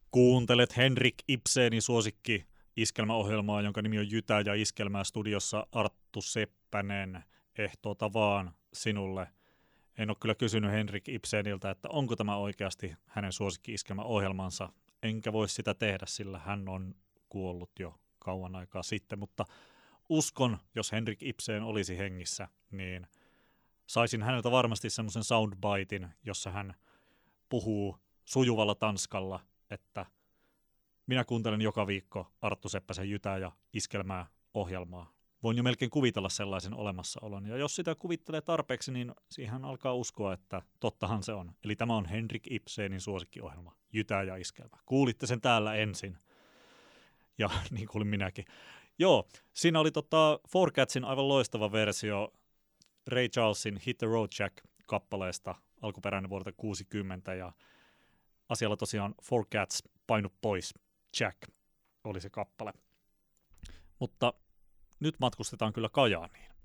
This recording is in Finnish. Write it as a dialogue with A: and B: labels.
A: Kuuntelet Henrik Ibsenin suosikki iskelmäohjelmaa, jonka nimi on Jytä ja iskelmää, studiossa Arttu Seppänen. Ehtoota vaan sinulle. En ole kyllä kysynyt Henrik Ibseniltä, että onko tämä oikeasti hänen suosikki-iskelmäohjelmansa. Enkä voi sitä tehdä, sillä hän on kuollut jo kauan aikaa sitten, mutta uskon, jos Henrik Ibsen olisi hengissä, niin saisin häneltä varmasti semmoisen soundbitein, jossa hän puhuu sujuvalla tanskalla, että minä kuuntelen joka viikko Arttu Seppäsen Jytää ja iskelmää ohjelmaa. Voin jo melkein kuvitella sellaisen olemassaolon, ja jos sitä kuvittelee tarpeeksi, niin siihen alkaa uskoa, että tottahan se on. Eli tämä on Henrik Ibsenin suosikkiohjelma, Jytää ja iskelmä. Kuulitte sen täällä ensin, ja niin kuulin minäkin. Joo, siinä oli Four Catsin aivan loistava versio Ray Charlesin Hit the Road Jack-kappaleesta, alkuperäinen vuodelta 60, ja asialla tosiaan Four Cats, painu pois, Jack oli se kappale. Mutta nyt matkustetaan kyllä Kajaaniin.